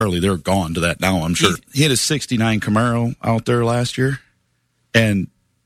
They're gone to that now, I'm sure. He had a 69 Camaro out there last year, and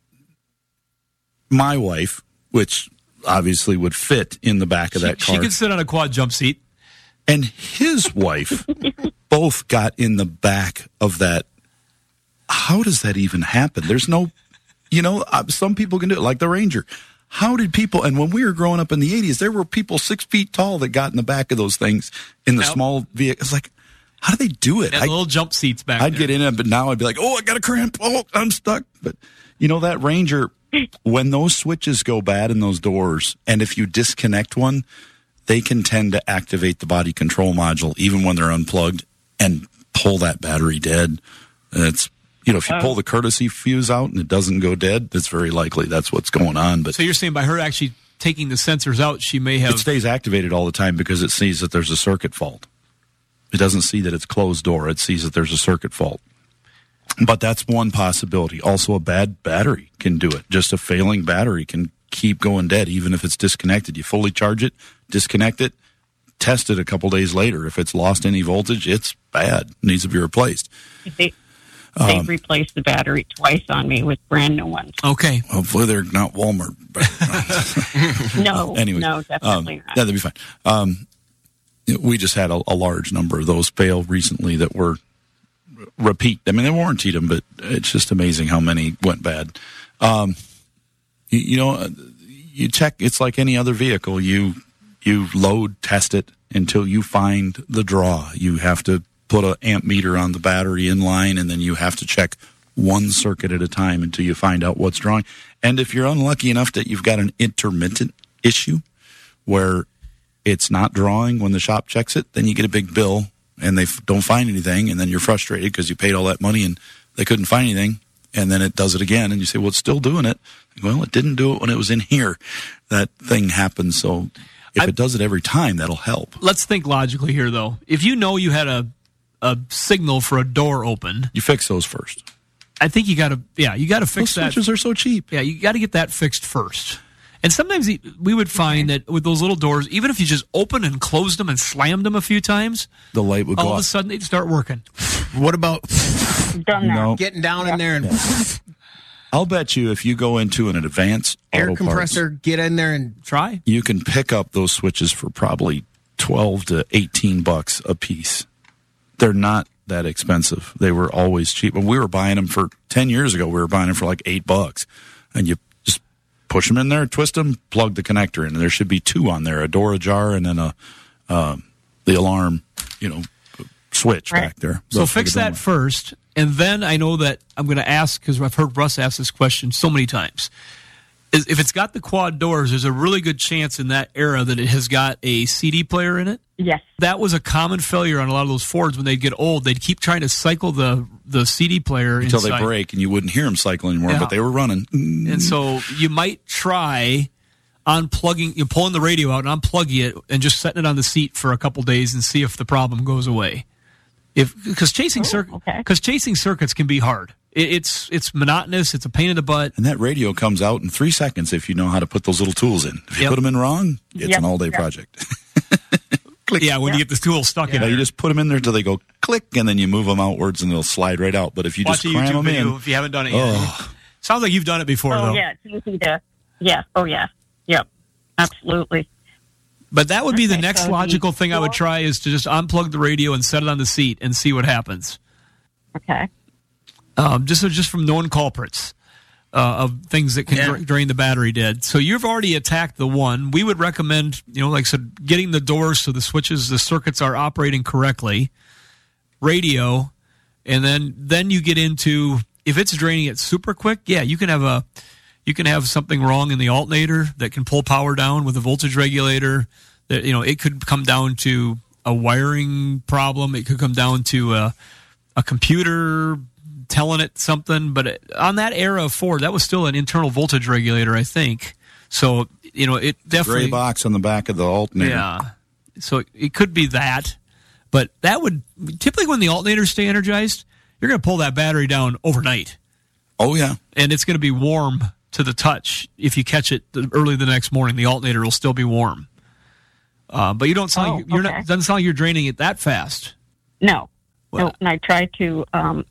my wife, which obviously would fit in the back of that car. She could sit on a quad jump seat. And his wife both got in the back of that. How does that even happen? There's no, some people can do it, like the Ranger. How did people, and when we were growing up in the 80s, there were people 6 feet tall that got in the back of those things in the small vehicles. Like, how do they do it? Little jump seats back I'd there. get in it, but now I'd be like, oh, I got a cramp. Oh, I'm stuck. But, that Ranger, when those switches go bad in those doors, and if you disconnect one, they can tend to activate the body control module even when they're unplugged and pull that battery dead. And it's, if you pull the courtesy fuse out and it doesn't go dead, it's very likely that's what's going on. But so you're saying by her actually taking the sensors out, she may have... It stays activated all the time because it sees that there's a circuit fault. It doesn't see that it's closed door. It sees that there's a circuit fault. But that's one possibility. Also, a bad battery can do it. Just a failing battery can keep going dead, even if it's disconnected. You fully charge it, disconnect it, test it a couple days later. If it's lost any voltage, it's bad. It needs to be replaced. They replaced the battery twice on me with brand new ones. Okay. Hopefully they're not Walmart. No, anyway, no, definitely not. Yeah, that'd be fine. We just had a large number of those fail recently that were repeat. I mean, they warrantied them, but it's just amazing how many went bad. You check. It's like any other vehicle. You load, test it until you find the draw. You have to put an amp meter on the battery in line, and then you have to check one circuit at a time until you find out what's drawing. And if you're unlucky enough that you've got an intermittent issue where it's not drawing when the shop checks it, then you get a big bill and they don't find anything, and then you're frustrated because you paid all that money and they couldn't find anything, and then it does it again, and you say, well, it's still doing it. Well, it didn't do it when it was in here. That thing happens, so if it does it every time, that'll help. Let's think logically here, though. If you know you had a signal for a door open, you fix those first. I think you got to fix that. Those switches are so cheap. Yeah, you got to get that fixed first. And sometimes we would find that with those little doors, even if you just opened and closed them and slammed them a few times, the light would go off. All of a sudden, they'd start working. What about getting down in there and... I'll bet you if you go into an advanced air compressor, get in there and try. You can pick up those switches for probably $12 to $18 a piece. They're not that expensive. They were always cheap. When we were buying them for 10 years ago, we were buying them for like $8. And you just push them in there, twist them, plug the connector in. And there should be two on there, a door ajar and then the alarm, switch back there. So fix that first. And then I know that I'm going to ask, because I've heard Russ ask this question so many times, is if it's got the quad doors, there's a really good chance in that era that it has got a CD player in it. Yes. That was a common failure on a lot of those Fords when they'd get old. They'd keep trying to cycle the CD player until inside. they break, and you wouldn't hear them cycle anymore, but they were running. And so you might try pulling the radio out and unplugging it and just setting it on the seat for a couple days and see if the problem goes away. Because chasing circuits can be hard. It's monotonous. It's a pain in the butt. And that radio comes out in 3 seconds if you know how to put those little tools in. If you put them in wrong, it's an all-day project. Click. Yeah, when you get the tool stuck in there. You just put them in there until they go click, and then you move them outwards, and they'll slide right out. But if you just cram them in... if you haven't done it yet. Sounds like you've done it before, though. Yeah, it's easy to... Yeah, Yep, absolutely. But that would be the next logical thing I would try is to just unplug the radio and set it on the seat and see what happens. Okay. Just from known culprits of things that can drain the battery dead. So you've already attacked the one. We would recommend, like I said, getting the doors so the circuits are operating correctly, radio, and then you get into, if it's draining it super quick, you can have something wrong in the alternator that can pull power down with a voltage regulator. That it could come down to a wiring problem. It could come down to a computer telling it something. But on that era of Ford, that was still an internal voltage regulator, I think. So it definitely gray box on the back of the alternator. Yeah. So it could be that, but that would typically when the alternators stay energized, you're going to pull that battery down overnight. Oh yeah, and it's going to be warm to the touch. If you catch it early the next morning, the alternator will still be warm. But you don't sound doesn't sound like you're draining it that fast. No, And I try to,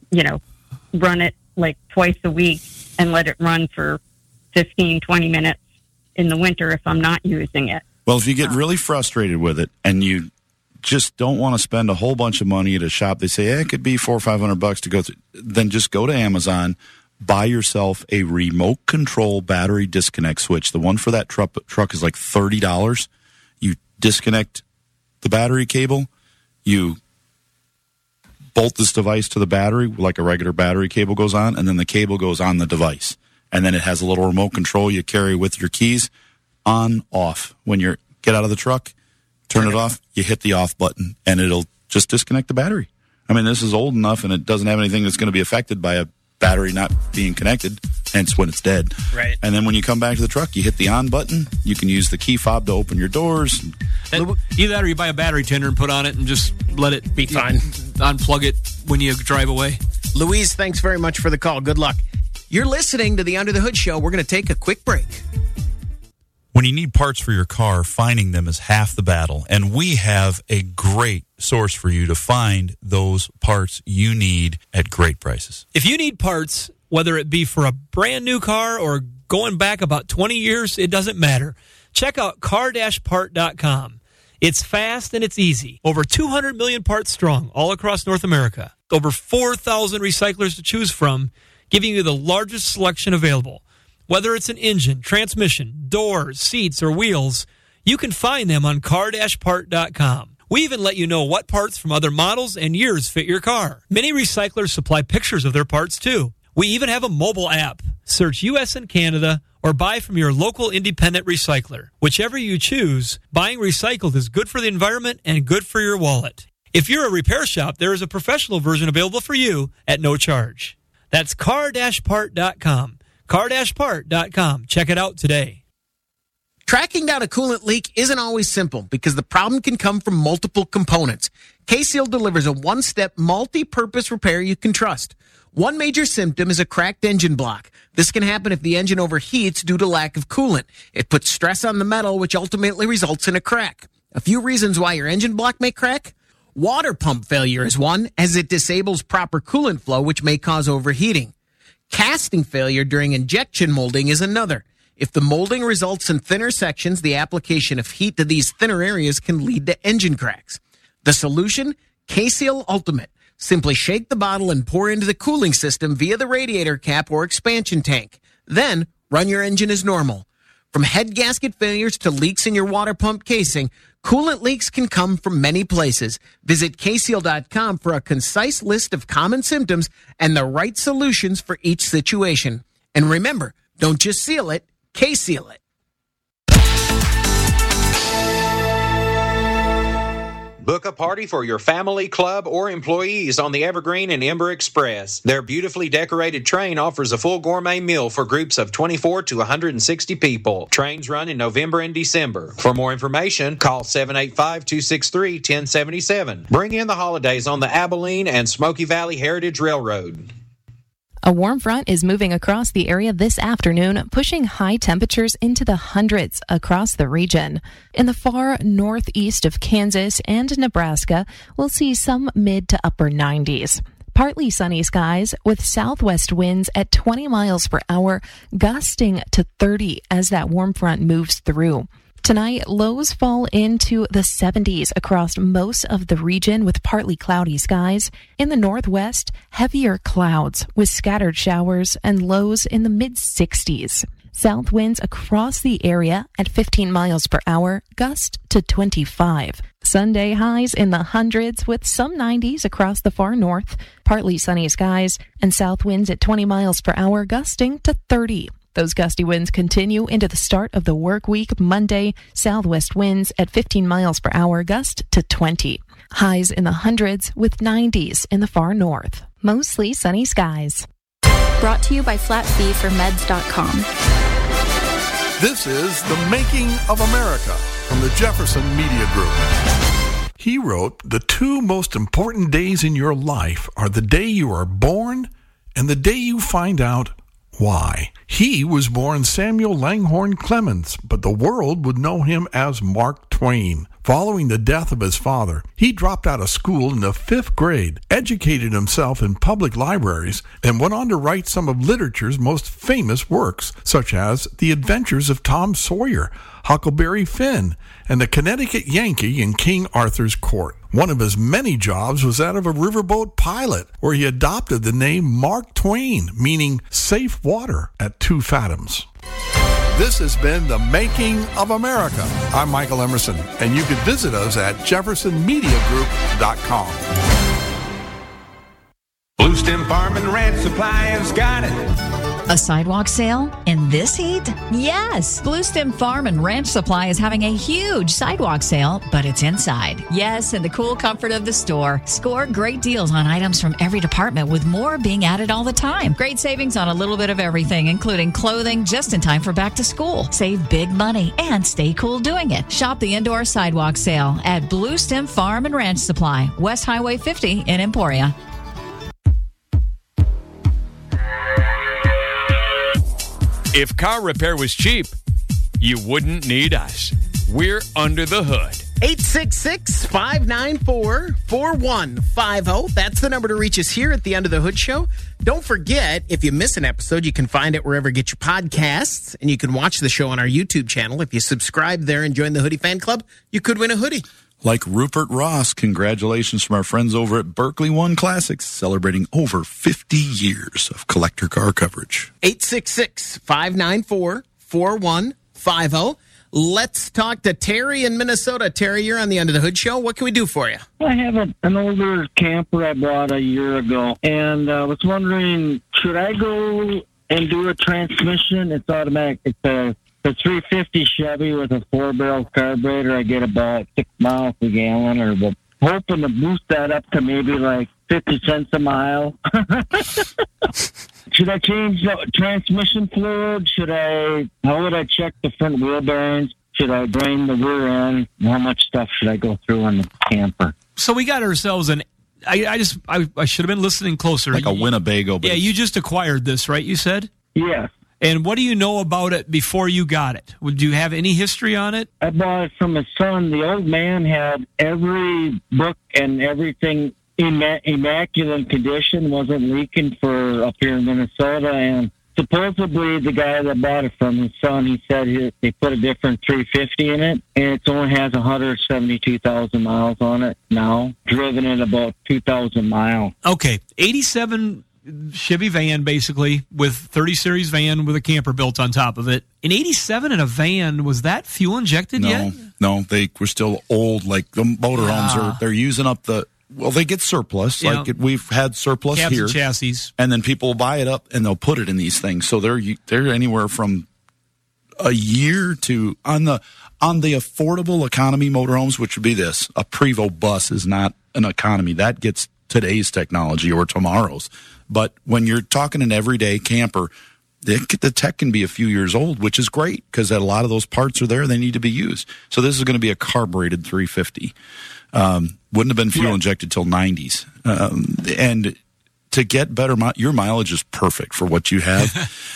run it like twice a week and let it run for 15, 20 minutes in the winter if I'm not using it. Well, if you get really frustrated with it and you just don't want to spend a whole bunch of money at a shop, they say, it could be $400 or $500 to go through, then just go to Amazon, buy yourself a remote control battery disconnect switch. The one for that truck is like $30. You disconnect the battery cable, you bolt this device to the battery like a regular battery cable goes on, and then the cable goes on the device. And then it has a little remote control you carry with your keys, on, off. When you get out of the truck, turn it off, you hit the off button, and it'll just disconnect the battery. I mean, this is old enough, and it doesn't have anything that's going to be affected by a battery not being connected, hence when it's dead. Right. And then when you come back to the truck, you hit the on button. You can use the key fob to open your doors. Either that or you buy a battery tender and put on it and just let it be fine. Unplug it when you drive away. Louise, thanks very much for the call. Good luck. You're listening to the Under the Hood Show. We're going to take a quick break. When you need parts for your car, finding them is half the battle. And we have a great source for you to find those parts you need at great prices. If you need parts, whether it be for a brand new car or going back about 20 years, it doesn't matter. Check out car-part.com. It's fast and it's easy. Over 200 million parts strong all across North America. Over 4,000 recyclers to choose from, giving you the largest selection available. Whether it's an engine, transmission, doors, seats, or wheels, you can find them on car-part.com. We even let you know what parts from other models and years fit your car. Many recyclers supply pictures of their parts, too. We even have a mobile app. Search U.S. and Canada or buy from your local independent recycler. Whichever you choose, buying recycled is good for the environment and good for your wallet. If you're a repair shop, there is a professional version available for you at no charge. That's car-part.com. car-part.com. Check it out today. Tracking down a coolant leak isn't always simple because the problem can come from multiple components. K-Seal delivers a one-step, multi-purpose repair you can trust. One major symptom is a cracked engine block. This can happen if the engine overheats due to lack of coolant. It puts stress on the metal, which ultimately results in a crack. A few reasons why your engine block may crack. Water pump failure is one, as it disables proper coolant flow, which may cause overheating. Casting failure during injection molding is another. If the molding results in thinner sections, the application of heat to these thinner areas can lead to engine cracks. The solution? K-Seal Ultimate. Simply shake the bottle and pour into the cooling system via the radiator cap or expansion tank. Then, run your engine as normal. From head gasket failures to leaks in your water pump casing, coolant leaks can come from many places. Visit kseal.com for a concise list of common symptoms and the right solutions for each situation. And remember, don't just seal it, K-Seal it. Book a party for your family, club, or employees on the Evergreen and Ember Express. Their beautifully decorated train offers a full gourmet meal for groups of 24 to 160 people. Trains run in November and December. For more information, call 785-263-1077. Bring in the holidays on the Abilene and Smoky Valley Heritage Railroad. A warm front is moving across the area this afternoon, pushing high temperatures into the hundreds across the region. In the far northeast of Kansas and Nebraska, we'll see some mid to upper 90s. Partly sunny skies with southwest winds at 20 miles per hour, gusting to 30 as that warm front moves through. Tonight, lows fall into the 70s across most of the region with partly cloudy skies. In the northwest, heavier clouds with scattered showers and lows in the mid-60s. South winds across the area at 15 miles per hour, gust to 25. Sunday highs in the hundreds with some 90s across the far north. Partly sunny skies and south winds at 20 miles per hour, gusting to 30. Those gusty winds continue into the start of the work week Monday. Southwest winds at 15 miles per hour, gust to 20. Highs in the hundreds with 90s in the far north. Mostly sunny skies. Brought to you by flatfeeformeds.com. This is The Making of America from the Jefferson Media Group. He wrote, "The two most important days in your life are the day you are born and the day you find out why." He was born Samuel Langhorne Clemens, but the world would know him as Mark Twain. Following the death of his father, he dropped out of school in the 5th grade, educated himself in public libraries, and went on to write some of literature's most famous works, such as The Adventures of Tom Sawyer, Huckleberry Finn, and The Connecticut Yankee in King Arthur's Court. One of his many jobs was that of a riverboat pilot, where he adopted the name Mark Twain, meaning safe water at 2 fathoms. This has been The Making of America. I'm Michael Emerson, and you can visit us at jeffersonmediagroup.com. Blue Stem Farm and Ranch Supply has got it. A sidewalk sale in this heat? Yes! Blue Stem Farm and Ranch Supply is having a huge sidewalk sale, but it's inside. Yes, in the cool comfort of the store. Score great deals on items from every department, with more being added all the time. Great savings on a little bit of everything, including clothing, just in time for back to school. Save big money and stay cool doing it. Shop the indoor sidewalk sale at Blue Stem Farm and Ranch Supply, West Highway 50 in Emporia. If car repair was cheap, you wouldn't need us. We're under the hood. 866-594-4150. That's the number to reach us here at the Under the Hood Show. Don't forget, if you miss an episode, you can find it wherever you get your podcasts, and you can watch the show on our YouTube channel. If you subscribe there and join the Hoodie Fan Club, you could win a hoodie. Like Rupert Ross, congratulations from our friends over at Berkeley One Classics, celebrating over 50 years of collector car coverage. 866-594-4150. Let's talk to Terry in Minnesota. Terry, you're on the Under the Hood Show. What can we do for you? I have an older camper I bought a year ago, and I was wondering, should I go and do a transmission? It's automatic. It's a 350 Chevy with a 4-barrel carburetor. I get about 6 miles a gallon, or hoping to boost that up to maybe like 50 cents a mile. Should I change the transmission fluid? How would I check the front wheel bearings? Should I drain the rear end? How much stuff should I go through on the camper? So we got ourselves I should have been listening closer. Like a Winnebago. Yeah, you just acquired this, right? You said? Yes. And what do you know about it before you got it? Would you have any history on it? I bought it from his son. The old man had every book and everything in immaculate condition, wasn't leaking for up here in Minnesota. And supposedly the guy that bought it from his son, he said they put a different 350 in it, and it only has 172,000 miles on it now, driven at about 2,000 miles. Okay, 87 Chevy van, basically, with 30 series van with a camper built on top of it. In 87 in a van, was that fuel injected yet? No, they were still old. Like the motorhomes they're using up they get surplus. Yeah. Like we've had surplus cabs here. And chassis. And then people will buy it up and they'll put it in these things. So they're anywhere from a year to on the affordable economy motorhomes, which would be this. A Prevost bus is not an economy. That gets today's technology or tomorrow's. But when you're talking an everyday camper, the tech can be a few years old, which is great because a lot of those parts are there. They need to be used. So this is going to be a carbureted 350. Wouldn't have been fuel injected till 90s. And to get better, your mileage is perfect for what you have.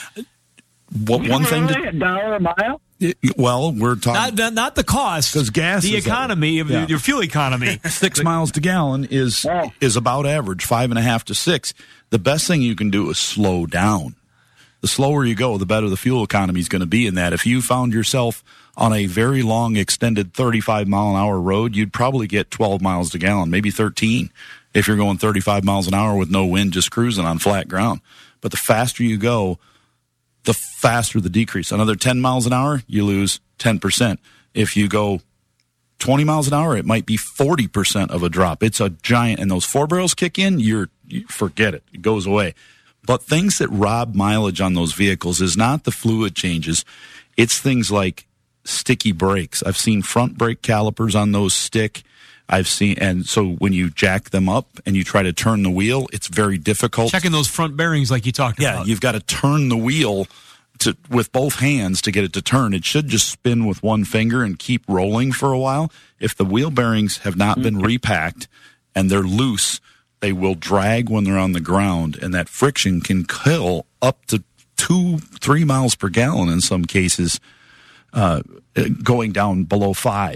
One thing $1 a mile? Well, we're talking not the cost, because gas, the economy of your fuel economy. 6 miles to gallon is about average, 5.5 to 6. The best thing you can do is slow down. The slower you go, the better the fuel economy is going to be in that. If you found yourself on a very long, extended 35-mile-an-hour road, you'd probably get 12 miles to gallon, maybe 13, if you're going 35 miles an hour with no wind, just cruising on flat ground. But the faster you go, the faster the decrease. Another 10 miles an hour, you lose 10%. If you go 20 miles an hour, it might be 40% of a drop. It's a giant, and those 4 barrels kick in, you forget it. It goes away. But things that rob mileage on those vehicles is not the fluid changes. It's things like sticky brakes. I've seen front brake calipers on those stick. And so when you jack them up and you try to turn the wheel, it's very difficult. Checking those front bearings like you talked about. Yeah, you've got to turn the wheel with both hands to get it to turn. It should just spin with one finger and keep rolling for a while. If the wheel bearings have not been repacked and they're loose, they will drag when they're on the ground, and that friction can kill up to 2-3 miles per gallon in some cases, going down below 5.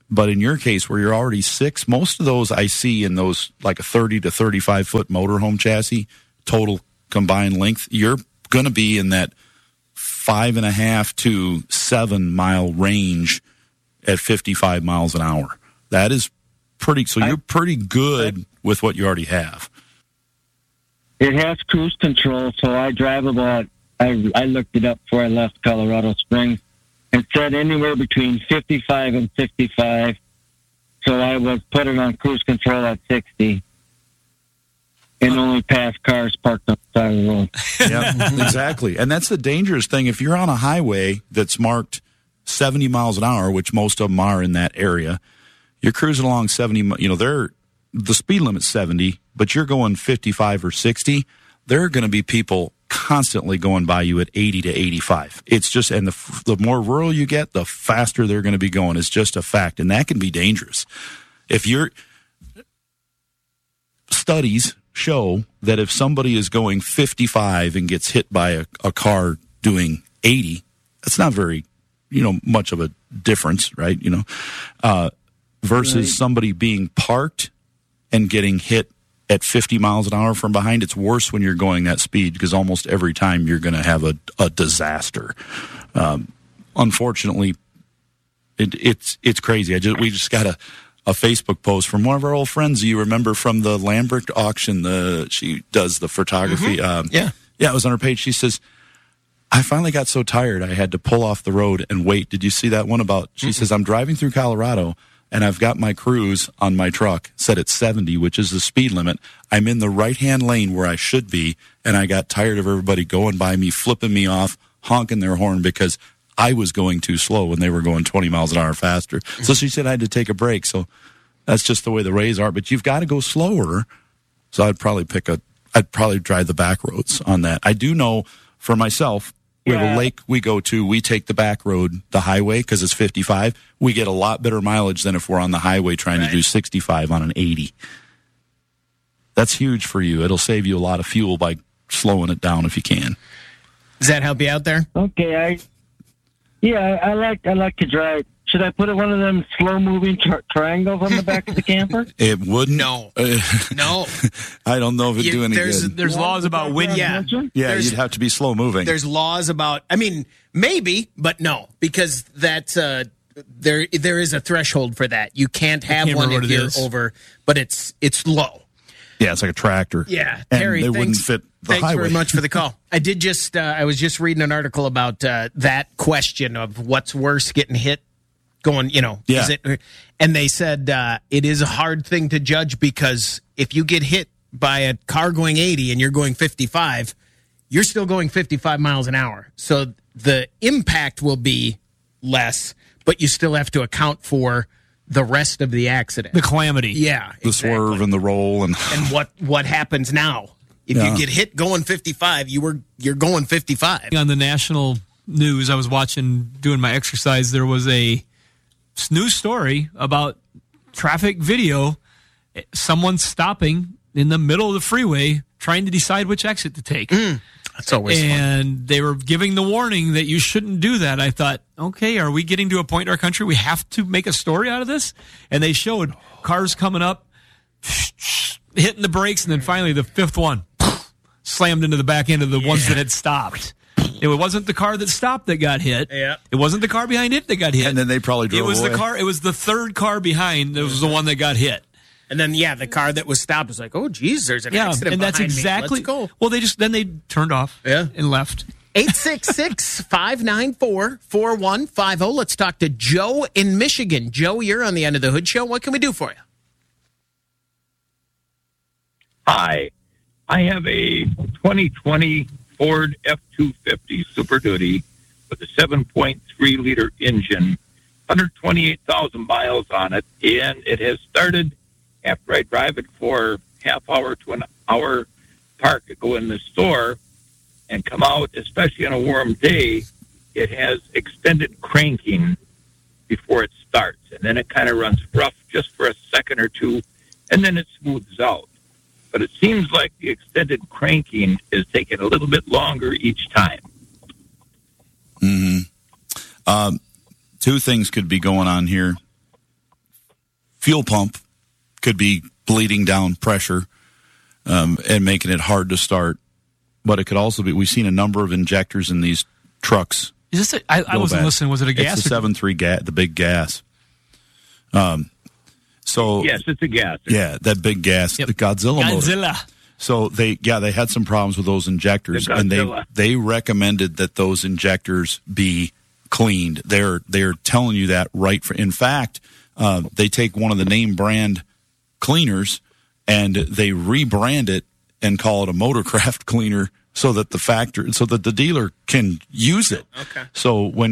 But in your case, where you're already 6, most of those I see in those like a 30 to 35 foot motorhome chassis, total combined length, you're going to be in that 5.5 to 7 mile range at 55 miles an hour. That is pretty, so you're pretty good with what you already have. It has cruise control, so I drive about, I looked it up before I left Colorado Springs. It said anywhere between 55 and 65. So I was put it on cruise control at 60. And only pass cars parked on the side of the road. Yeah, exactly. And that's the dangerous thing. If you're on a highway that's marked 70 miles an hour, which most of them are in that area, you're cruising along 70, the speed limit's 70, but you're going 55 or 60, there are going to be people constantly going by you at 80 to 85. It's just, and the more rural you get, the faster they're going to be going. It's just a fact, and that can be dangerous. If you're, studies show that if somebody is going 55 and gets hit by a car doing 80, that's not very, much of a difference, right? Versus somebody being parked and getting hit at 50 miles an hour from behind. It's worse when you're going that speed because almost every time you're going to have a disaster. Unfortunately, it's crazy. We just got a Facebook post from one of our old friends you remember from the Lambert auction. She does the photography. Yeah, it was on her page. She says, I finally got so tired I had to pull off the road and wait. Did you see that one about, she says, I'm driving through Colorado and I've got my cruise on my truck set at 70, which is the speed limit. I'm in the right-hand lane where I should be, and I got tired of everybody going by me, flipping me off, honking their horn because I was going too slow when they were going 20 miles an hour faster. So she said I had to take a break. So that's just the way the rays are. But you've got to go slower. So I'd probably drive the back roads on that. I do know for myself, we have a lake we go to, we take the back road, the highway, because it's 55. We get a lot better mileage than if we're on the highway trying to do 65 on an 80. That's huge for you. It'll save you a lot of fuel by slowing it down if you can. Does that help you out there? Okay, I like to drive. Should I put one of them slow-moving triangles on the back of the camper? It wouldn't. No. I don't know if it'd do any good. There's laws about wind. Yeah, you'd have to be slow-moving. There's laws about, maybe, but no, because that's, there is a threshold for that. You can't have one if you're over, but it's low. Yeah, it's like a tractor. Yeah, and Terry, they wouldn't fit the thanks highway. Very much for the call. I was just reading an article about that question of what's worse, getting hit, going, is it? And they said it is a hard thing to judge because if you get hit by a car going 80 and you're going 55, you're still going 55 miles an hour. So the impact will be less, but you still have to account for the rest of the accident. The calamity. Yeah. The swerve and the roll. And what happens now? If you get hit going 55, you're going 55. On the national news, I was doing my exercise, there was a news story about traffic video, someone stopping in the middle of the freeway trying to decide which exit to take. That's always fun. And they were giving the warning that you shouldn't do that. I thought, okay, are we getting to a point in our country we have to make a story out of this? And they showed cars coming up, hitting the brakes, and then finally the fifth one slammed into the back end of the ones that had stopped. It wasn't the car that stopped that got hit. Yeah. It wasn't the car behind it that got hit. And then they probably drove away. It was the third car behind that was the one that got hit. And then, the car that was stopped was like, oh, geez, there's an accident and that's behind exactly. me. Let's go. Well, they turned off and left. 866-594-4150. Let's talk to Joe in Michigan. Joe, you're on the End of the Hood Show. What can we do for you? Hi. I have a 2020 Ford F-250 Super Duty with a 7.3-liter engine, 128,000 miles on it, and it has started after I drive it for half hour to an hour, park it, go in the store, and come out, especially on a warm day, it has extended cranking before it starts, and then it kind of runs rough just for a second or two, and then it smooths out. But it seems like the extended cranking is taking a little bit longer each time. Mm-hmm. Two things could be going on here. fuel pump could be bleeding down pressure and making it hard to start. But it could also be, we've seen a number of injectors in these trucks. Is this I wasn't listening. Was it a gas? It's the 7.3 the big gas. So yes, it's a gas. Yeah, that big gas, the Godzilla motor. Godzilla. So they had some problems with those injectors, and they recommended that those injectors be cleaned. They're telling you that right. In fact, they take one of the name brand cleaners and they rebrand it and call it a Motorcraft cleaner, so that the dealer can use it. Okay. So when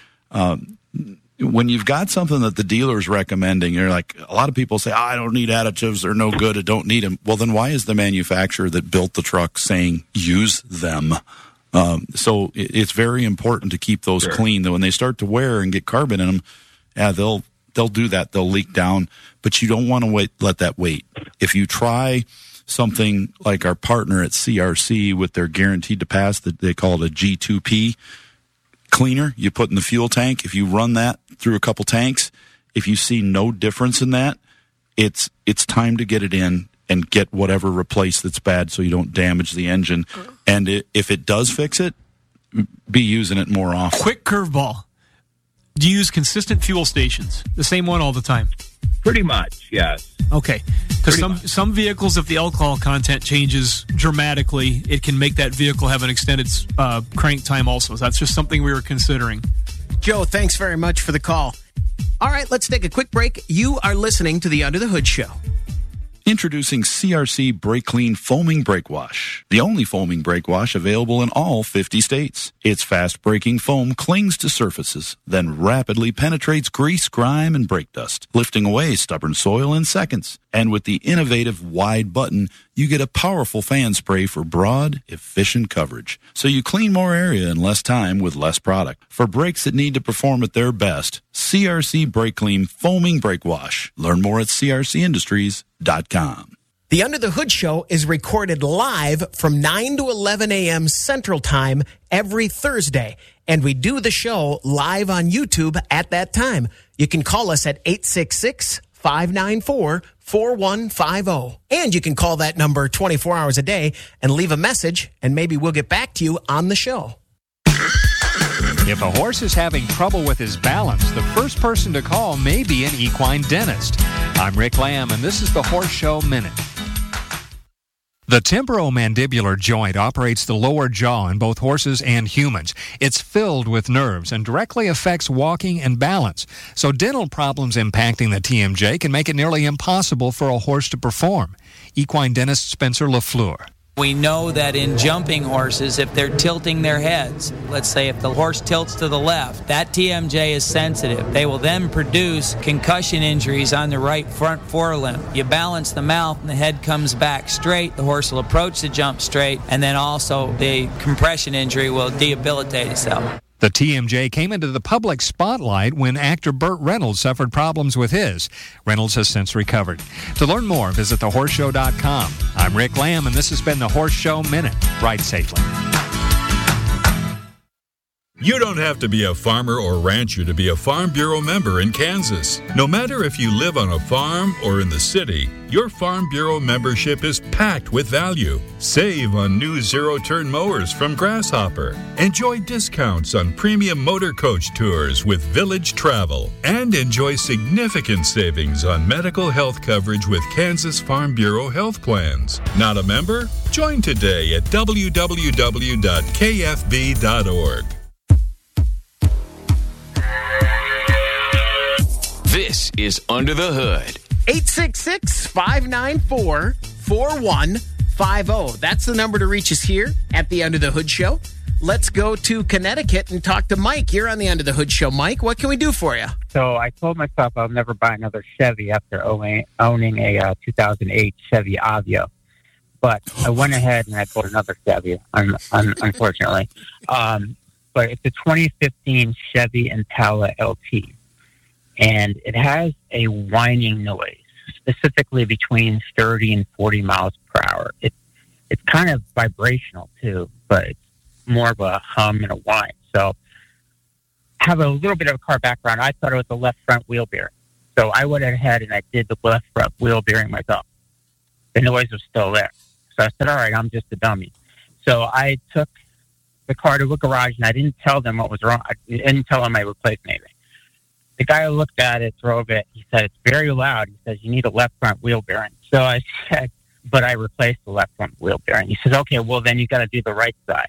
you've got something that the dealer is recommending, you're like, a lot of people say, I don't need additives, they're no good, I don't need them. Well, then why is the manufacturer that built the truck saying use them? So it's very important to keep those clean. When they start to wear and get carbon in them, they'll do that. They'll leak down, but you don't want to let that wait. If you try something like our partner at CRC with their guaranteed to pass, that they call it a G2P cleaner you put in the fuel tank. If you run that through a couple tanks, if you see no difference in that, it's time to get it in and get whatever replaced that's bad, so you don't damage the engine. And if it does fix it, be using it more often. Quick curveball. Do you use consistent fuel stations? The same one all the time? Pretty much, yes. Okay. Because some vehicles, if the alcohol content changes dramatically, it can make that vehicle have an extended crank time also. So that's just something we were considering. Joe, thanks very much for the call. All right, let's take a quick break. You are listening to the Under the Hood Show. Introducing CRC Brake Clean Foaming Brake Wash, the only foaming brake wash available in all 50 states. Its fast-breaking foam clings to surfaces, then rapidly penetrates grease, grime, and brake dust, lifting away stubborn soil in seconds. And with the innovative wide button, you get a powerful fan spray for broad, efficient coverage. So you clean more area in less time with less product. For brakes that need to perform at their best, CRC Brake Clean Foaming Brake Wash. Learn more at crcindustries.com. The Under the Hood Show is recorded live from 9 to 11 a.m. Central Time every Thursday, and we do the show live on YouTube at that time. You can call us at 866-594-4150. And you can call that number 24 hours a day and leave a message, and maybe we'll get back to you on the show. If a horse is having trouble with his balance, the first person to call may be an equine dentist. I'm Rick Lamb, and this is the Horse Show Minute. The temporomandibular joint operates the lower jaw in both horses and humans. It's filled with nerves and directly affects walking and balance. So dental problems impacting the TMJ can make it nearly impossible for a horse to perform. Equine dentist Spencer LaFleur. We know that in jumping horses, if they're tilting their heads, let's say if the horse tilts to the left, that TMJ is sensitive. They will then produce concussion injuries on the right front forelimb. You balance the mouth and the head comes back straight, the horse will approach the jump straight, and then also the compression injury will debilitate itself. The TMJ came into the public spotlight when actor Burt Reynolds suffered problems with his. Reynolds has since recovered. To learn more, visit thehorseshow.com. I'm Rick Lamb, and this has been the Horse Show Minute. Ride safely. You don't have to be a farmer or rancher to be a Farm Bureau member in Kansas. No matter if you live on a farm or in the city, your Farm Bureau membership is packed with value. Save on new zero-turn mowers from Grasshopper. Enjoy discounts on premium motor coach tours with Village Travel. And enjoy significant savings on medical health coverage with Kansas Farm Bureau health plans. Not a member? Join today at www.kfb.org. This is Under the Hood. 866-594-4150. That's the number to reach us here at the Under the Hood Show. Let's go to Connecticut and talk to Mike. You're on the Under the Hood Show. Mike, what can we do for you? So I told myself I'll never buy another Chevy after owning a 2008 Chevy Aveo. But I went ahead and I bought another Chevy, unfortunately. But it's a 2015 Chevy Impala LT. And it has a whining noise, specifically between 30 and 40 miles per hour. It's kind of vibrational, too, but it's more of a hum and a whine. So I have a little bit of a car background. I thought it was a left front wheel bearing. So I went ahead and I did the left front wheel bearing myself. The noise was still there. So I said, all right, I'm just a dummy. So I took the car to a garage, and I didn't tell them what was wrong. I didn't tell them I replaced anything. The guy looked at it, drove it. He said, it's very loud. He says, you need a left front wheel bearing. So I said, but I replaced the left front wheel bearing. He says, okay, well, then you got to do the right side.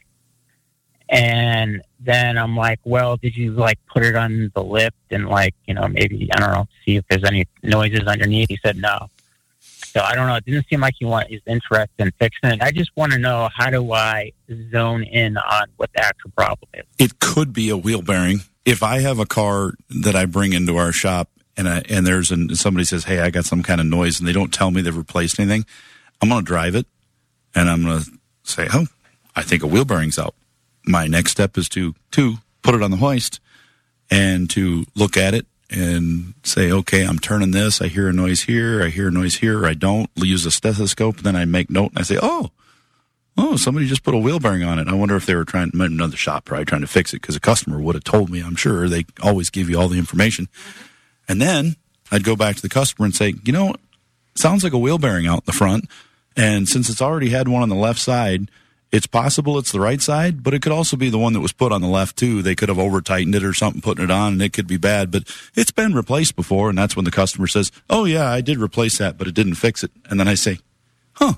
And then I'm like, well, did you, like, put it on the lift and, like, maybe, I don't know, see if there's any noises underneath? He said no. So I don't know. It didn't seem like he's interested in fixing it. I just want to know, how do I zone in on what the actual problem is? It could be a wheel bearing. If I have a car that I bring into our shop and somebody says, hey, I got some kind of noise, and they don't tell me they've replaced anything, I'm going to drive it, and I'm going to say, oh, I think a wheel bearing's out. My next step is to put it on the hoist and to look at it and say, okay, I'm turning this. I hear a noise here. I hear a noise here. Or I don't. Use a stethoscope. And then I make note and I say, oh, somebody just put a wheel bearing on it. I wonder if they were another shop probably trying to fix it, because a customer would have told me. I'm sure they always give you all the information. And then I'd go back to the customer and say, it sounds like a wheel bearing out in the front. And since it's already had one on the left side, it's possible it's the right side, but it could also be the one that was put on the left, too. They could have over-tightened it or something, putting it on, and it could be bad. But it's been replaced before, and that's when the customer says, oh, yeah, I did replace that, but it didn't fix it. And then I say, I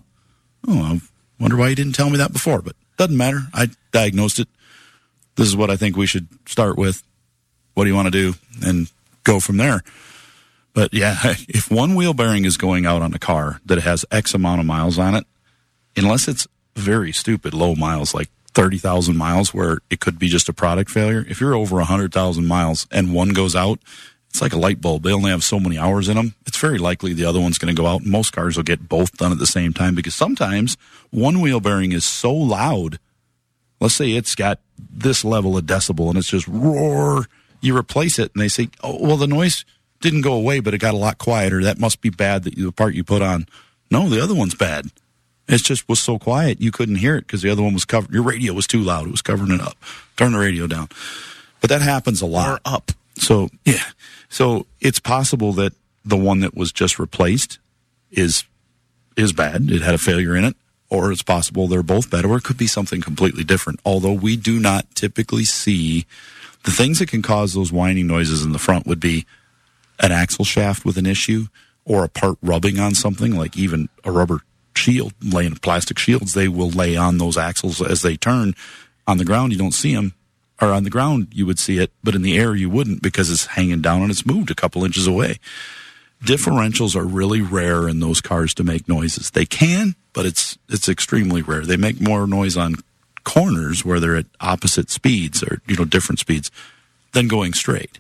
wonder why you didn't tell me that before. But doesn't matter. I diagnosed it. This is what I think we should start with. What do you want to do? And go from there. But, yeah, if one wheel bearing is going out on a car that has X amount of miles on it, unless it's very stupid low miles, like 30,000 miles, where it could be just a product failure. If you're over 100,000 miles and one goes out, it's like a light bulb. They only have so many hours in them. It's very likely the other one's going to go out. Most cars will get both done at the same time, because sometimes one wheel bearing is so loud. Let's say it's got this level of decibel and it's just roar. You replace it and they say, oh, well, the noise didn't go away, but it got a lot quieter. That must be bad, the part you put on. No, the other one's bad. It just was so quiet you couldn't hear it because the other one was covered. Your radio was too loud. It was covering it up. Turn the radio down. But that happens a lot. Or up. So, yeah. So it's possible that the one that was just replaced is bad. It had a failure in it. Or it's possible they're both bad. Or it could be something completely different. Although we do not typically see the things that can cause those whining noises in the front would be an axle shaft with an issue, or a part rubbing on something, like even a rubber shield, laying plastic shields, they will lay on those axles as they turn. On the ground, you don't see them, or on the ground you would see it, but in the air you wouldn't, because it's hanging down and it's moved a couple inches away. Differentials are really rare in those cars to make noises. They can, but it's extremely rare. They make more noise on corners where they're at opposite speeds, or different speeds, than going straight.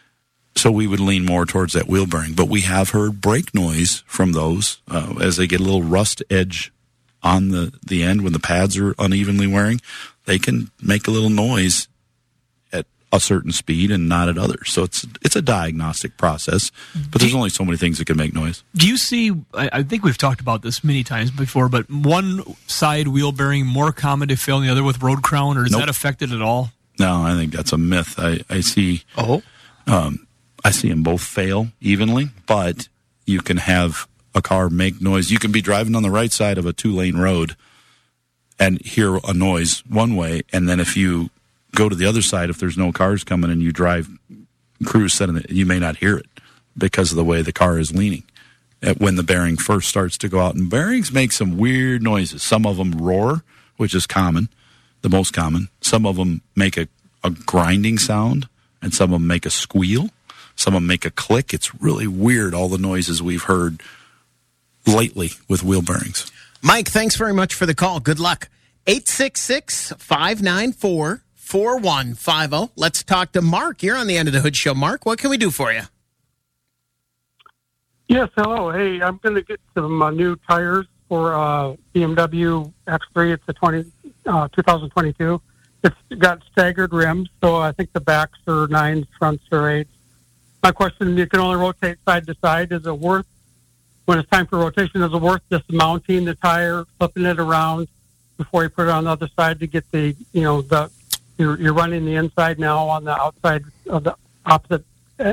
So we would lean more towards that wheel bearing. But we have heard brake noise from those as they get a little rust edge on the end when the pads are unevenly wearing. They can make a little noise at a certain speed and not at others. So it's a diagnostic process. But there's only so many things that can make noise. Do you see, I think we've talked about this many times before, but one side wheel bearing more common to fail than the other with road crown, or is that affected at all? No, I think that's a myth. I see... I see them both fail evenly, but you can have a car make noise. You can be driving on the right side of a 2-lane road and hear a noise one way, and then if you go to the other side, if there's no cars coming and you cruise setting, you may not hear it because of the way the car is leaning when the bearing first starts to go out. And bearings make some weird noises. Some of them roar, which is common, the most common. Some of them make a grinding sound, and some of them make a squeal. Some of them make a click. It's really weird, all the noises we've heard lately with wheel bearings. Mike, thanks very much for the call. Good luck. 866-594-4150. Let's talk to Mark. You're on the End of the Hood Show. Mark, what can we do for you? Yes, hello. Hey, I'm going to get some new tires for BMW X3. It's a 2022. It's got staggered rims, so I think the backs are 9s, fronts are 8s. My question, you can only rotate side to side. Is it worth, when it's time for rotation, is it worth just mounting the tire, flipping it around before you put it on the other side to get the, you're running the inside now on the outside of the opposite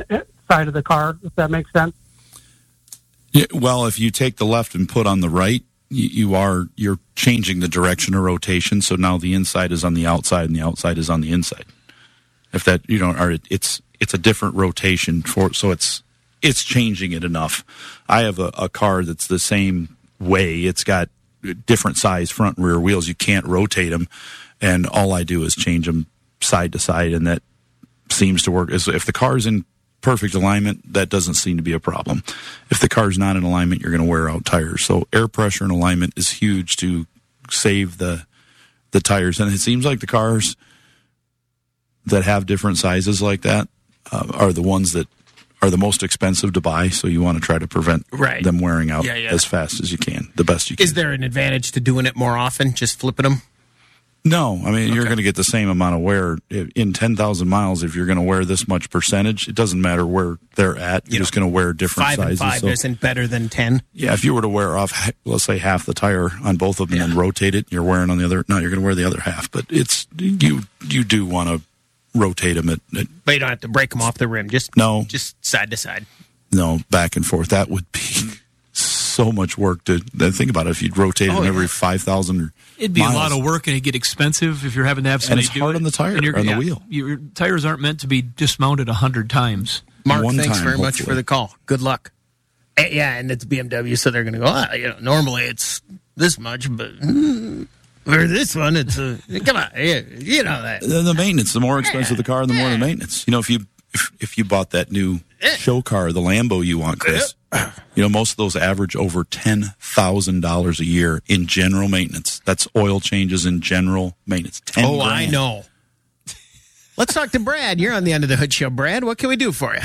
side of the car, if that makes sense. Yeah, well, if you take the left and put on the right, you're changing the direction of rotation. So now the inside is on the outside and the outside is on the inside. If that it's a different rotation so it's changing it enough. I have a car that's the same way. It's got different size front and rear wheels. You can't rotate them, and all I do is change them side to side, and that seems to work. If the car's in perfect alignment, that doesn't seem to be a problem. If the car's not in alignment, you're going to wear out tires. So air pressure and alignment is huge to save the tires. And it seems like the cars that have different sizes like that are the ones that are the most expensive to buy. So you want to try to prevent them wearing out as fast as you can, the best you can. Is there an advantage to doing it more often, just flipping them? No, I mean, you're going to get the same amount of wear in 10,000 miles. If you're going to wear this much percentage, it doesn't matter where they're at. You're just going to wear different sizes. 5 and 5 isn't better than 10. Yeah, if you were to wear off, let's say, half the tire on both of them and rotate it, you're wearing on the other. No, you're going to wear the other half. But you do want to rotate them. But you don't have to break them off the rim. Just side to side. No, back and forth. That would be so much work to think about it. If you'd rotate them every 5,000 it'd be miles. a lot of work, and it'd get expensive if you're having to have somebody and it's hard on the tire, on the wheel. Your tires aren't meant to be dismounted 100 times. Mark, thanks very much for the call. Good luck. Yeah, and it's BMW, so they're going to go, normally it's this much, but for this one, it's come on, you know that. The maintenance, the more expensive the car, the more the maintenance. If you bought that new show car, the Lambo you want, Chris, most of those average over $10,000 a year in general maintenance. That's oil changes in general maintenance. $10,000. I know. Let's talk to Brad. You're on the End of the Hood Show. Brad, what can we do for you?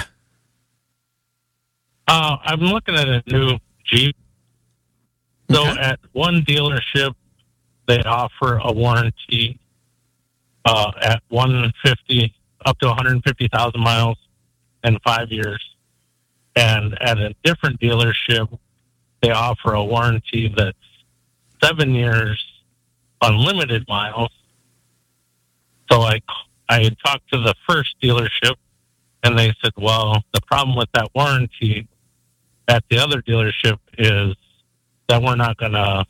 I'm looking at a new Jeep. So at one dealership, they offer a warranty at 150 up to 150,000 miles and 5 years. And at a different dealership, they offer a warranty that's 7 years, unlimited miles. So I had talked to the first dealership, and they said, well, the problem with that warranty at the other dealership is that we're not going to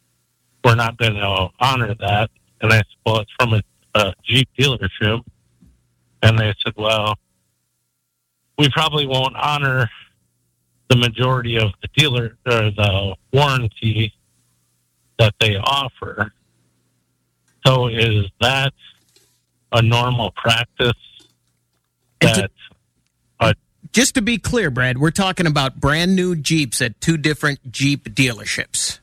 honor that. And I said, well, it's from a Jeep dealership. And they said, well, we probably won't honor the majority of the dealer or the warranty that they offer. So is that a normal practice? Just to be clear, Brad, we're talking about brand new Jeeps at two different Jeep dealerships.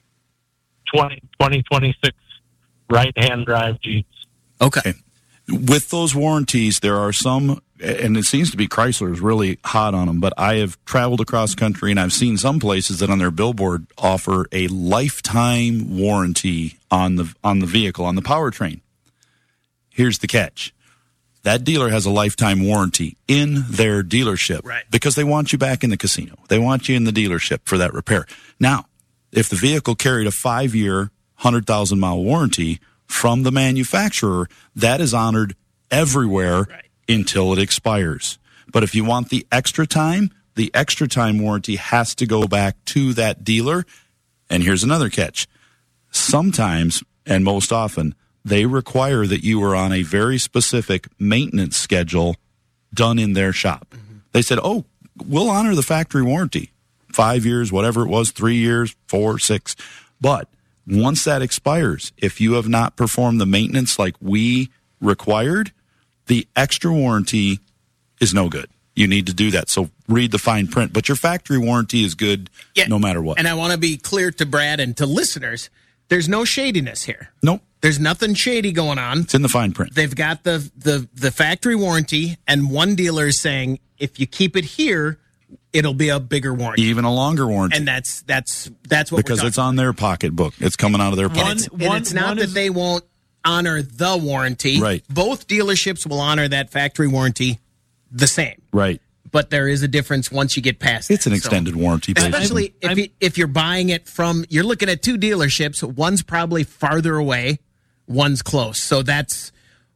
2026 right-hand drive Jeeps. Okay. With those warranties, there are some, and it seems to be Chrysler is really hot on them, but I have traveled across country and I've seen some places that on their billboard offer a lifetime warranty on the vehicle, on the powertrain. Here's the catch. That dealer has a lifetime warranty in their dealership because they want you back in the casino. They want you in the dealership for that repair. Now, if the vehicle carried a 5-year, 100,000-mile warranty from the manufacturer, that is honored everywhere until it expires. But if you want the extra time warranty has to go back to that dealer. And here's another catch. Sometimes, and most often, they require that you are on a very specific maintenance schedule done in their shop. Mm-hmm. They said, we'll honor the factory warranty. 5 years, whatever it was, 3 years, 4, 6. But once that expires, if you have not performed the maintenance like we required, the extra warranty is no good. You need to do that. So read the fine print. But your factory warranty is good no matter what. And I want to be clear to Brad and to listeners, there's no shadiness here. Nope. There's nothing shady going on. It's in the fine print. They've got the factory warranty, and one dealer is saying, if you keep it here, it'll be a bigger warranty. Even a longer warranty. And that's what because it's on their pocketbook. It's coming out of their pocket. And it's not that they won't honor the warranty. Right. Both dealerships will honor that factory warranty the same. Right. But there is a difference once you get past it's an extended warranty. Especially if you're buying it you're looking at two dealerships. One's probably farther away, one's close. So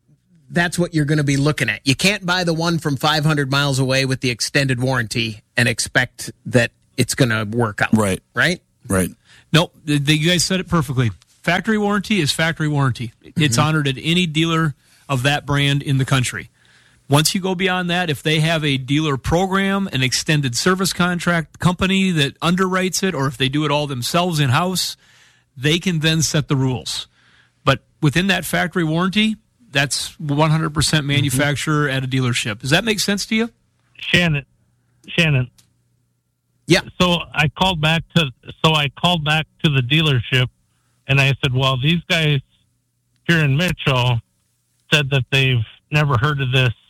that's what you're going to be looking at. You can't buy the one from 500 miles away with the extended warranty and expect that it's going to work out. Right. Right? Right. Nope. You guys said it perfectly. Factory warranty is factory warranty. It's honored at any dealer of that brand in the country. Once you go beyond that, if they have a dealer program, an extended service contract company that underwrites it, or if they do it all themselves in-house, they can then set the rules. But within that factory warranty, that's 100% manufacturer at a dealership. Does that make sense to you? Shannon. Yeah. So I called back to the dealership, and I said, well, these guys here in Mitchell said that they've never heard of this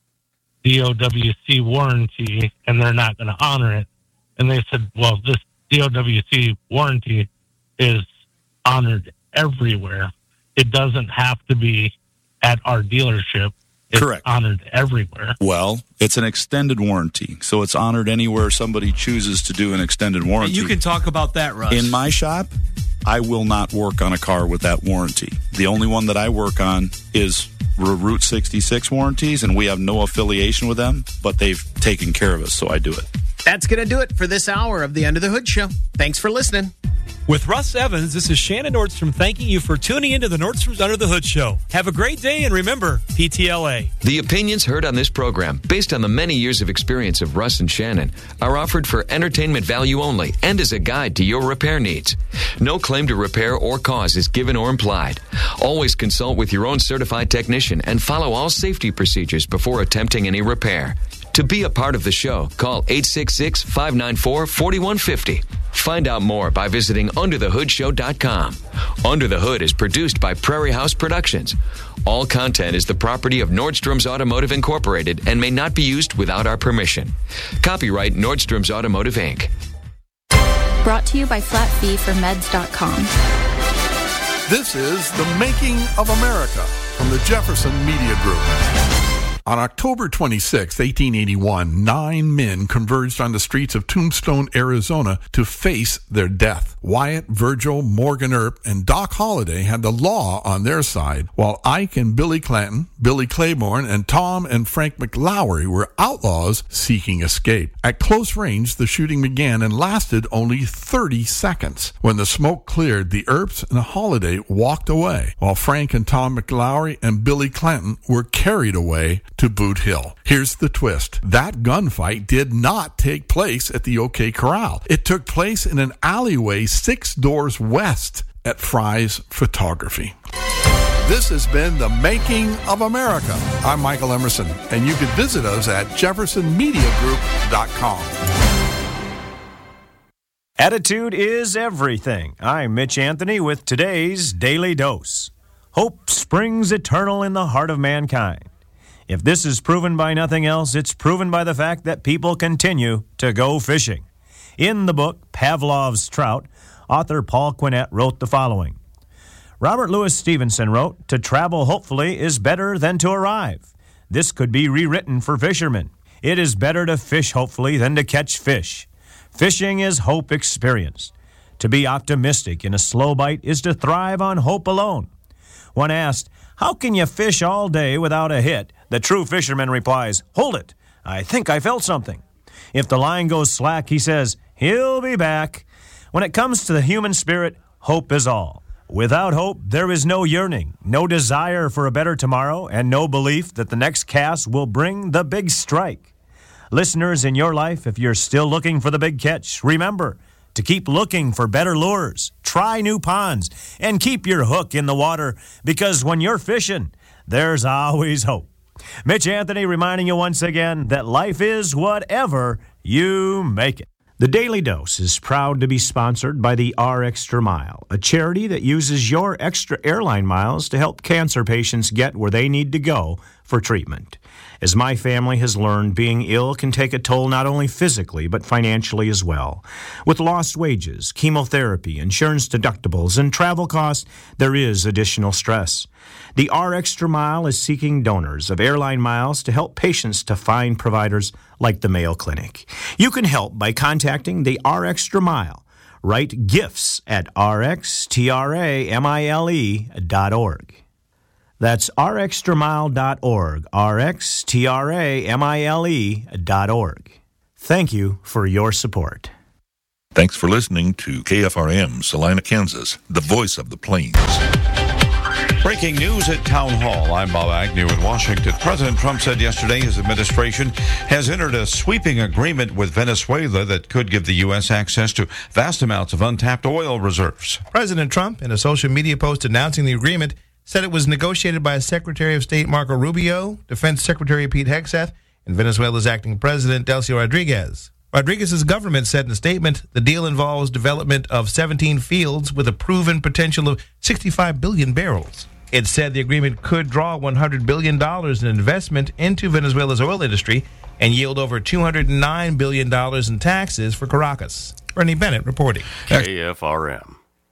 DOWC warranty, and they're not going to honor it. And they said, well, this DOWC warranty is honored everywhere. It doesn't have to be at our dealership. It's correct. Honored everywhere. Well, it's an extended warranty, so it's honored anywhere somebody chooses to do an extended warranty. You can talk about that, Russ. In my shop, I will not work on a car with that warranty. The only one that I work on is Route 66 warranties, and we have no affiliation with them, but they've taken care of us, so I do it. That's going to do it for this hour of the Under the Hood Show. Thanks for listening. With Russ Evans, this is Shannon Nordstrom thanking you for tuning into the Nordstrom's Under the Hood Show. Have a great day, and remember, PTLA. The opinions heard on this program, based on the many years of experience of Russ and Shannon, are offered for entertainment value only and as a guide to your repair needs. No claim to repair or cause is given or implied. Always consult with your own certified technician and follow all safety procedures before attempting any repair. To be a part of the show, call 866-594-4150. Find out more by visiting UnderTheHoodShow.com. Under the Hood is produced by Prairie House Productions. All content is the property of Nordstrom's Automotive Incorporated and may not be used without our permission. Copyright Nordstrom's Automotive, Inc. Brought to you by FlatFeeForMeds.com. This is The Making of America from the Jefferson Media Group. On October 26, 1881, 9 men converged on the streets of Tombstone, Arizona to face their death. Wyatt, Virgil, Morgan Earp, and Doc Holliday had the law on their side, while Ike and Billy Clanton, Billy Claiborne, and Tom and Frank McLaury were outlaws seeking escape. At close range, the shooting began and lasted only 30 seconds. When the smoke cleared, the Earps and Holliday walked away, while Frank and Tom McLaury and Billy Clanton were carried away to Boot Hill. Here's the twist. That gunfight did not take place at the OK Corral. It took place in an alleyway 6 doors west at Fry's Photography. This has been The Making of America. I'm Michael Emerson, and you can visit us at jeffersonmediagroup.com. Attitude is everything. I'm Mitch Anthony with today's Daily Dose. Hope springs eternal in the heart of mankind. If this is proven by nothing else, it's proven by the fact that people continue to go fishing. In the book, Pavlov's Trout, author Paul Quinnett wrote the following. Robert Louis Stevenson wrote, "To travel hopefully is better than to arrive." This could be rewritten for fishermen. It is better to fish hopefully than to catch fish. Fishing is hope experienced. To be optimistic in a slow bite is to thrive on hope alone. When asked, "How can you fish all day without a hit?" the true fisherman replies, "Hold it, I think I felt something." If the line goes slack, he says, "He'll be back." When it comes to the human spirit, hope is all. Without hope, there is no yearning, no desire for a better tomorrow, and no belief that the next cast will bring the big strike. Listeners, in your life, if you're still looking for the big catch, remember to keep looking for better lures, try new ponds, and keep your hook in the water, because when you're fishing, there's always hope. Mitch Anthony reminding you once again that life is whatever you make it. The Daily Dose is proud to be sponsored by the R Extra Mile, a charity that uses your extra airline miles to help cancer patients get where they need to go for treatment. As my family has learned, being ill can take a toll not only physically, but financially as well. With lost wages, chemotherapy, insurance deductibles, and travel costs, there is additional stress. The R Extra Mile is seeking donors of airline miles to help patients to find providers like the Mayo Clinic. You can help by contacting the R Extra Mile. Write gifts at rxtramile.org. That's rxtramile.org, rxtramile.org. Thank you for your support. Thanks for listening to KFRM, Salina, Kansas, the voice of the plains. Breaking news at Town Hall. I'm Bob Agnew in Washington. President Trump said yesterday his administration has entered a sweeping agreement with Venezuela that could give the U.S. access to vast amounts of untapped oil reserves. President Trump, in a social media post announcing the agreement, said it was negotiated by Secretary of State Marco Rubio, Defense Secretary Pete Hegseth, and Venezuela's acting president Delcy Rodriguez. Rodriguez's government said in a statement the deal involves development of 17 fields with a proven potential of 65 billion barrels. It said the agreement could draw $100 billion in investment into Venezuela's oil industry and yield over $209 billion in taxes for Caracas. Bernie Bennett reporting. KFRM.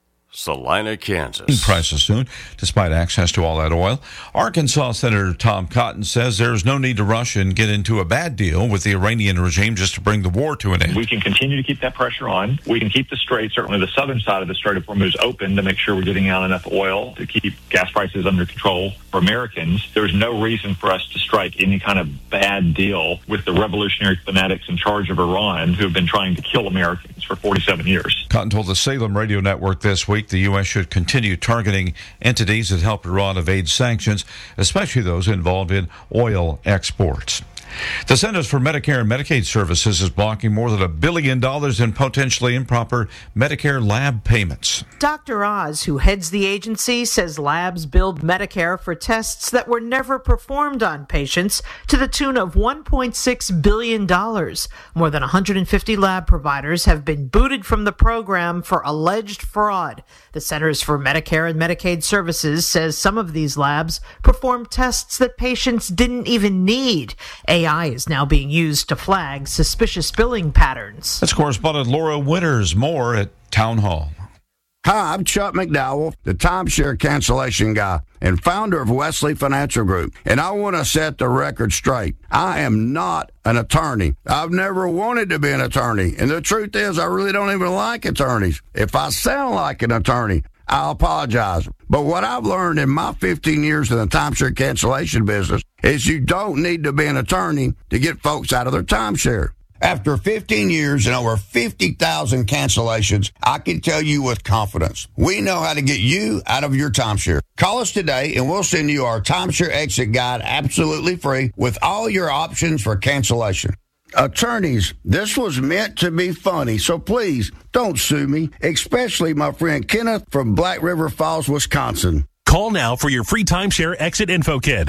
Salina, Kansas. Prices soon, despite access to all that oil. Arkansas Senator Tom Cotton says there's no need to rush and get into a bad deal with the Iranian regime just to bring the war to an end. We can continue to keep that pressure on. We can keep the strait, certainly the southern side of the Strait of Hormuz, open to make sure we're getting out enough oil to keep gas prices under control for Americans. There's no reason for us to strike any kind of bad deal with the revolutionary fanatics in charge of Iran who have been trying to kill Americans for 47 years. Cotton told the Salem Radio Network this week the U.S. should continue targeting entities that help Iran evade sanctions, especially those involved in oil exports. The Centers for Medicare and Medicaid Services is blocking more than $1 billion in potentially improper Medicare lab payments. Dr. Oz, who heads the agency, says labs billed Medicare for tests that were never performed on patients to the tune of $1.6 billion. More than 150 lab providers have been booted from the program for alleged fraud. The Centers for Medicare and Medicaid Services says some of these labs perform tests that patients didn't even need. AI is now being used to flag suspicious billing patterns. That's correspondent Laura Winters. More at Town Hall. Hi, I'm Chuck McDowell, the timeshare cancellation guy and founder of Wesley Financial Group. And I want to set the record straight. I am not an attorney. I've never wanted to be an attorney. And the truth is, I really don't even like attorneys. If I sound like an attorney, I'll apologize. But what I've learned in my 15 years in the timeshare cancellation business is you don't need to be an attorney to get folks out of their timeshare. After 15 years and over 50,000 cancellations, I can tell you with confidence, we know how to get you out of your timeshare. Call us today and we'll send you our timeshare exit guide absolutely free with all your options for cancellation. Attorneys, this was meant to be funny, so please don't sue me, especially my friend Kenneth from Black River Falls, Wisconsin. Call now for your free timeshare exit info kit.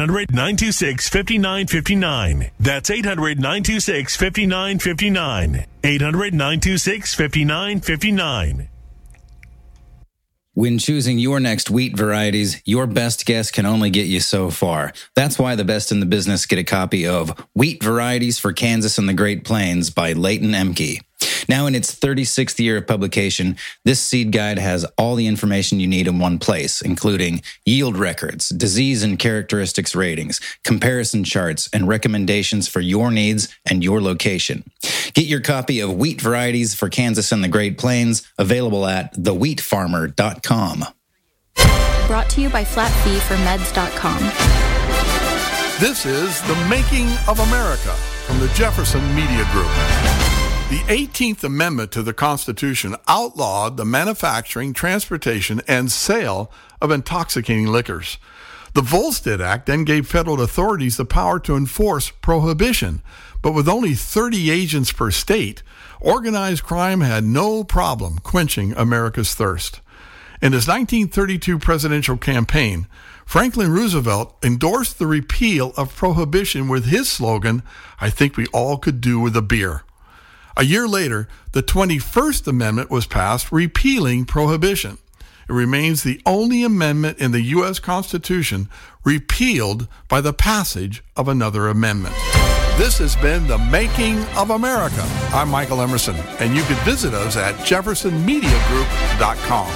800-926-5959. That's 800-926-5959. 800-926-5959. When choosing your next wheat varieties, your best guess can only get you so far. That's why the best in the business get a copy of Wheat Varieties for Kansas and the Great Plains by Leighton Emke. Now in its 36th year of publication, this seed guide has all the information you need in one place, including yield records, disease and characteristics ratings, comparison charts, and recommendations for your needs and your location. Get your copy of Wheat Varieties for Kansas and the Great Plains, available at thewheatfarmer.com. Brought to you by flatfeeformeds.com. This is The Making of America from the Jefferson Media Group. The 18th Amendment to the Constitution outlawed the manufacturing, transportation, and sale of intoxicating liquors. The Volstead Act then gave federal authorities the power to enforce prohibition, but with only 30 agents per state, organized crime had no problem quenching America's thirst. In his 1932 presidential campaign, Franklin Roosevelt endorsed the repeal of prohibition with his slogan, "I think we all could do with a beer." A year later, the 21st Amendment was passed, repealing prohibition. It remains the only amendment in the U.S. Constitution repealed by the passage of another amendment. This has been The Making of America. I'm Michael Emerson, and you can visit us at jeffersonmediagroup.com.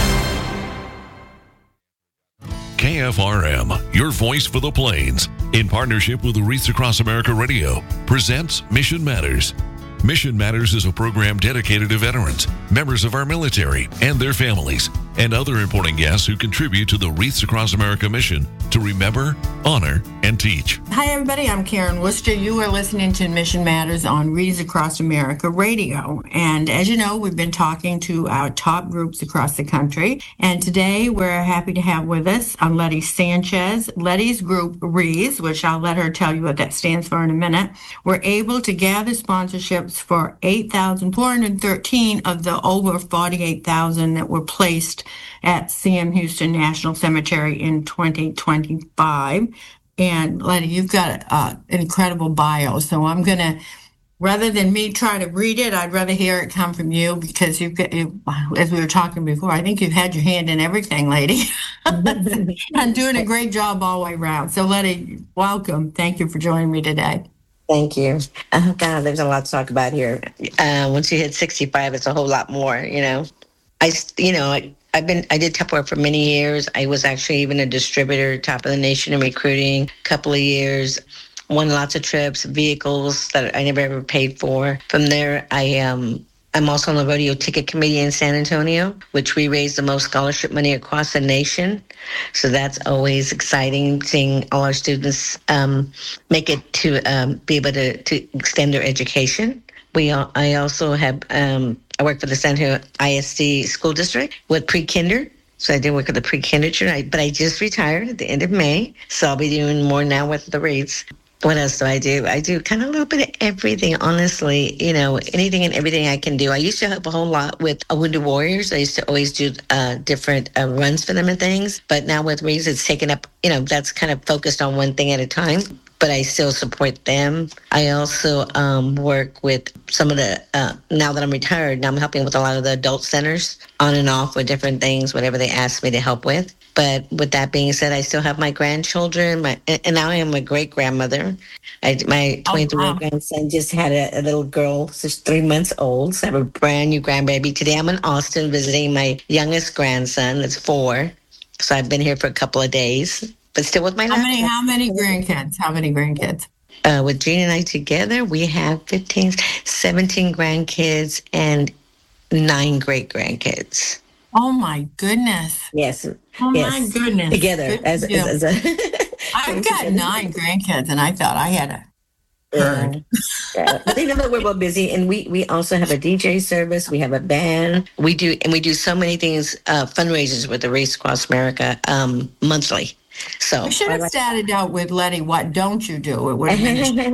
KFRM, your voice for the Plains, in partnership with the Wreaths Across America Radio, presents Mission Matters. Mission Matters is a program dedicated to veterans, members of our military, and their families. and other important guests who contribute to the Wreaths Across America mission to remember, honor, and teach. Hi, everybody. I'm Karen Worcester. You are listening to Mission Matters on Wreaths Across America Radio. And as you know, we've been talking to our top groups across the country. And today we're happy to have with us Letty Sanchez. Letty's group, Wreaths, which I'll let her tell you what that stands for in a minute, were able to gather sponsorships for 8,413 of the over 48,000 that were placed at CM Houston National Cemetery in 2025. And Letty, you've got an incredible bio, so I'm going to, rather than me try to read it, I'd rather hear it come from you because you've got, as we were talking before, I think you've had your hand in everything, lady. And doing a great job all the way around. So Letty, welcome. Thank you for joining me today. Thank you. Oh, God, there's a lot to talk about here. Once you hit 65, it's a whole lot more, you know. I did temp work for many years. I was actually even a distributor, top of the nation in recruiting, a couple of years. Won lots of trips, vehicles that I never ever paid for. From there, I'm also on the rodeo ticket committee in San Antonio, which we raise the most scholarship money across the nation. So that's always exciting, seeing all our students make it to be able to extend their education. I also have, I work for the San Antonio ISD School District with pre-kinder. So I did work with the pre-kinder, but I just retired at the end of May. So I'll be doing more now with the Wreaths. What else do? I do kind of a little bit of everything, honestly, you know, anything and everything I can do. I used to help a whole lot with Wounded Warriors. I used to always do different runs for them and things. But now with Wreaths, it's taken up, you know, that's kind of focused on one thing at a time. But I still support them. I also work with some of the, now that I'm retired, now I'm helping with a lot of the adult centers on and off with different things, whatever they ask me to help with. But with that being said, I still have my grandchildren, and now I am a great-grandmother. My 23-year-old grandson just had a little girl, she's 3 months old, so I have a brand-new grandbaby. Today I'm in Austin visiting my youngest grandson, that's 4. So I've been here for a couple of days, but still with my How many grandkids? With Gene and I together, we have 17 grandkids and 9 great-grandkids. Oh, my goodness. Yes. Oh, yes. my goodness. Together. As I've got 9 grandkids, and I thought I had a herd. But they know that we're well busy, and we also have a DJ service. We have a band. We do so many things, fundraisers with the Wreaths Across America monthly. So we should have started out with Letty, what don't you do? It would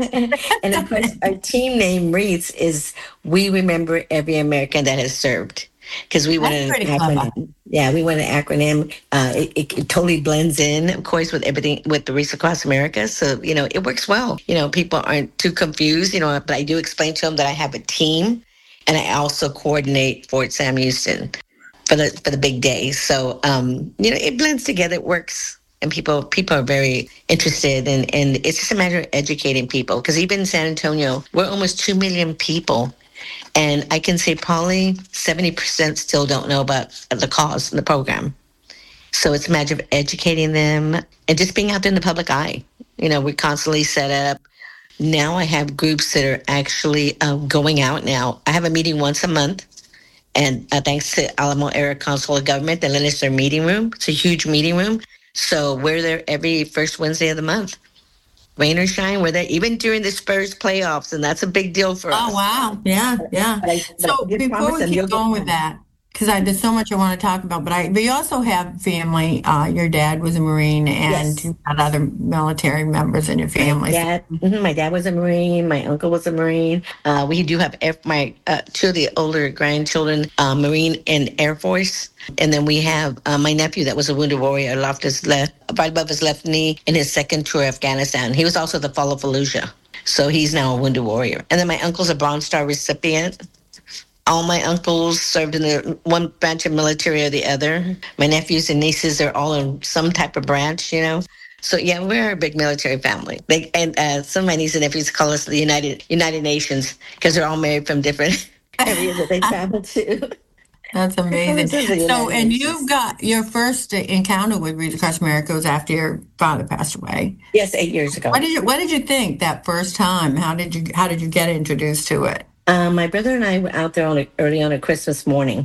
And of course, our team name Wreaths is We Remember Every American That Has Served. Because we wanted an acronym. Clever. Yeah, we want an acronym. It totally blends in, of course, with everything with the Wreaths Across America. So, you know, it works well. You know, people aren't too confused, you know, but I do explain to them that I have a team and I also coordinate Fort Sam Houston for the big days. So, you know, it blends together. It works. And people are very interested, and it's just a matter of educating people. Because even in San Antonio, we're almost 2 million people. And I can say probably 70% still don't know about the cause and the program. So it's a matter of educating them and just being out there in the public eye. You know, we constantly set up. Now I have groups that are actually going out now. I have a meeting once a month. And thanks to Alamo Area Council of Government, they lent us their meeting room. It's a huge meeting room. So we're there every first Wednesday of the month. Rain or shine, we're there even during the Spurs playoffs, and that's a big deal for us. Oh, wow. Yeah. So before we keep going with that, because there's so much I want to talk about, but you also have family. Your dad was a Marine, and you've got other military members in your family. My dad was a Marine. My uncle was a Marine. We do have my 2 of the older grandchildren, Marine and Air Force. And then we have my nephew that was a Wounded Warrior, lost his right above his left knee in his second tour of Afghanistan. He was also the Fall of Fallujah. So he's now a Wounded Warrior. And then my uncle's a Bronze Star recipient. All my uncles served in the one branch of military or the other. My nephews and nieces are all in some type of branch, you know. So, yeah, we're a big military family. Some of my nieces and nephews call us the United Nations because they're all married from different areas that they travel to. That's amazing. So, and you've got your first encounter with Wreaths Across America was after your father passed away. Yes, 8 years ago. What did you think that first time? How did you get introduced to it? My brother and I were out there early on a Christmas morning.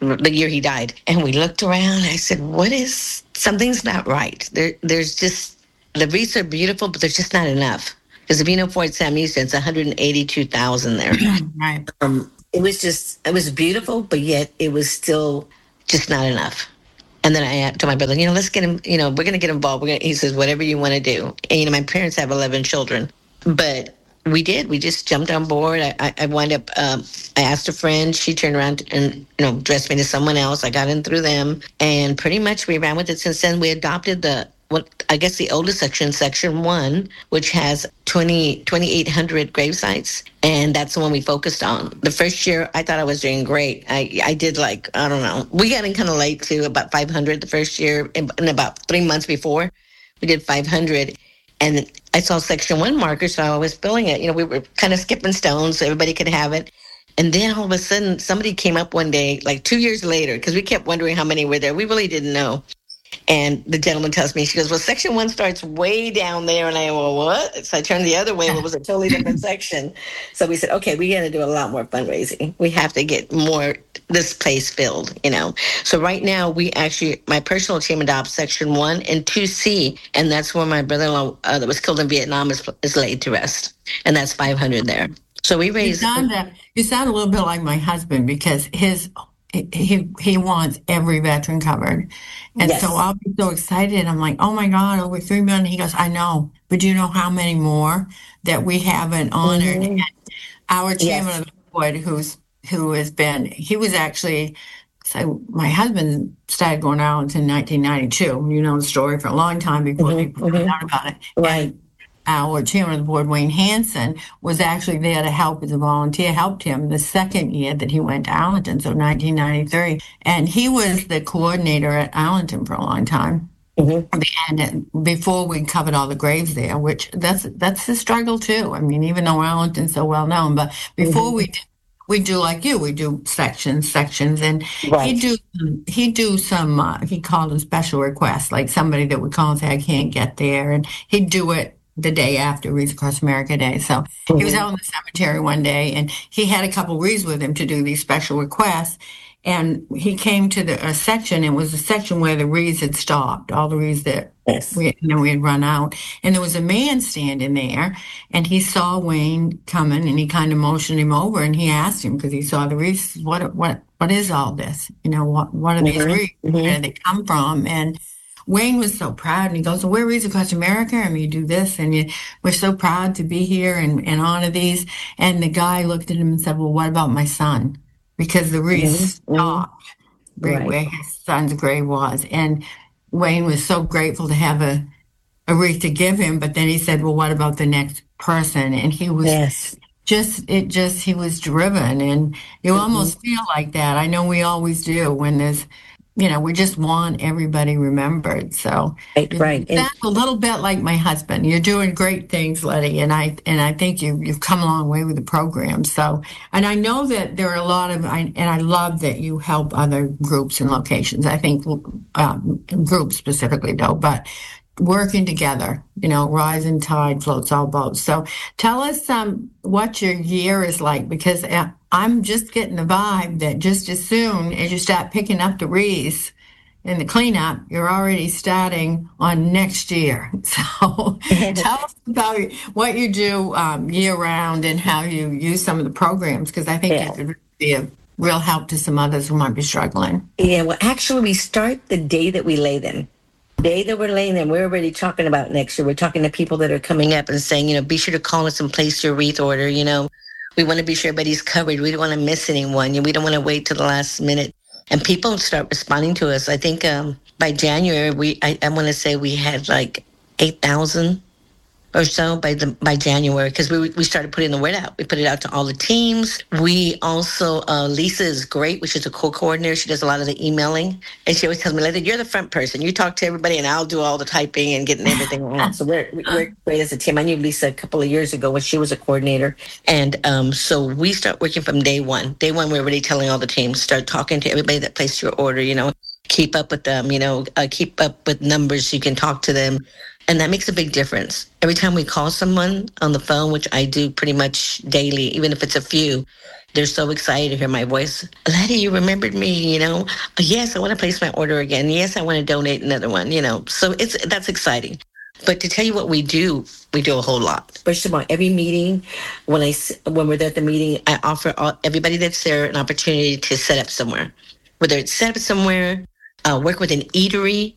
the year he died. And we looked around. I said, something's not right. There's just, the wreaths are beautiful, but there's just not enough. Because if you know Fort Sam Houston, it's 182,000 there. Right. It was beautiful, but yet it was still just not enough. And then I told my brother, let's get him, we're going to get involved. He says, whatever you want to do. And, my parents have 11 children. But we did. We just jumped on board. I wound up, I asked a friend. She turned around and, dressed me to someone else. I got in through them. And pretty much we ran with it since then. We adopted the oldest section, Section 1, which has 2,800 grave sites. And that's the one we focused on. The first year, I thought I was doing great. I did I don't know. We got in kind of late too, about 500 the first year. And about 3 months before, we did 500. And I saw Section 1 markers, so I was filling it. We were kind of skipping stones so everybody could have it. And then all of a sudden, somebody came up one day, 2 years later, because we kept wondering how many were there. We really didn't know. And the gentleman tells me, she goes, well, Section 1 starts way down there. And I go, well, what? So I turned the other way. It was a totally different section. So we said, okay, we got to do a lot more fundraising. We have to get this place filled, So right now, my personal team adopts Section 1 and 2C. And that's where my brother-in-law that was killed in Vietnam is laid to rest. And that's 500 there. So we raised... You sound a little bit like my husband, because he wants every veteran covered. And yes. So I'll be so excited. I'm like, oh my God, over 3 million. He goes, I know, but do you know how many more that we haven't honored? Mm-hmm. And our chairman of the board, he was actually, so my husband started going out in 1992. You know the story, for a long time before people found out about it. Right. And our chairman of the board, Wayne Hansen, was actually there to help as a volunteer, helped him the second year that he went to Arlington, so 1993. And he was the coordinator at Arlington for a long time. Mm-hmm. And before we covered all the graves there, which that's the struggle too. I mean, even though Arlington's so well known, but before we do like you, we do sections, and right. he'd do some, he called them special requests, like somebody that would call and say, I can't get there. And he'd do it the day after Wreaths Across America Day. So he was out in the cemetery one day, and he had a couple wreaths with him to do these special requests. And he came to a section. It was a section where the wreaths had stopped, all the wreaths that we had run out. And there was a man standing there, and he saw Wayne coming, and he kind of motioned him over, and he asked him, because he saw the wreaths, what is all this? What are these wreaths? Where do they come from? And Wayne was so proud, and he goes, well, we're Wreaths Across America, and you do this, and we're so proud to be here and honor these. And the guy looked at him and said, well, what about my son? Because the wreath stopped where his son's grave was. And Wayne was so grateful to have a wreath to give him, but then he said, well, what about the next person? And he was he was driven, and you almost feel like that. I know we always do when there's, we just want everybody remembered. So right. That's a little bit like my husband. You're doing great things, Letty, and I think you've come a long way with the program. So, and I know that there are a lot of, and I love that you help other groups and locations. I think groups specifically, though, but working together, rising tide floats all boats. So tell us what your year is like, because I'm just getting the vibe that just as soon as you start picking up the wreaths in the cleanup, you're already starting on next year. So tell us about what you do year round and how you use some of the programs, because I think it could be a real help to some others who might be struggling. Yeah, well, actually, we start the day that we lay them. The day that we're laying them, we're already talking about next year. We're talking to people that are coming up and saying, be sure to call us and place your wreath order, We want to be sure everybody's covered. We don't want to miss anyone. We don't want to wait till the last minute. And people start responding to us. I think by January, I want to say we had 8,000 or so by January, because we started putting the word out. We put it out to all the teams. We also, Lisa is great, which is a co-coordinator. She does a lot of the emailing. And she always tells me, Lisa, you're the front person. You talk to everybody, and I'll do all the typing and getting everything on. So we're great as a team. I knew Lisa a couple of years ago when she was a coordinator. And so we start working from day one. Day one, we're already telling all the teams, start talking to everybody that placed your order, keep up with them, keep up with numbers. You can talk to them. And that makes a big difference. Every time we call someone on the phone, which I do pretty much daily, even if it's a few, they're so excited to hear my voice. Letty, you remembered me, Yes, I want to place my order again. Yes, I want to donate another one, So that's exciting. But to tell you what we do a whole lot. First of all, every meeting, when we're there at the meeting, I offer everybody that's there an opportunity to set up somewhere. Whether it's set up somewhere, work with an eatery,